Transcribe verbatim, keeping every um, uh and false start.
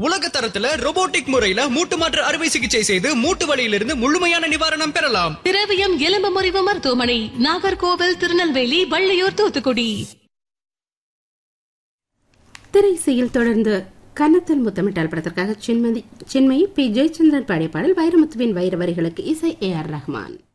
உலக தரத்துல robotic முறையில மூட்டு மாற்று அறுவை சிகிச்சை செய்து மூட்டு வலியிலிருந்து முழுமையான நிவாரணம் பெறலாம். திரவியம் எலும்பு முறிவு மருத்துவமனை, நாகர்கோவில், திருநெல்வேலி, வள்ளியூர், தூத்துக்குடி. திரைசையில் தொடர்ந்து கன்னத்தில் முத்தமிட்டால் படத்திற்காக சின்மதி சின்மயி பி ஜெயச்சந்திரன் பாடிய பாடல் வைரமுத்துவின் வைர வரிகளுக்கு இசை ஏ ஆர் ரஹ்மான்.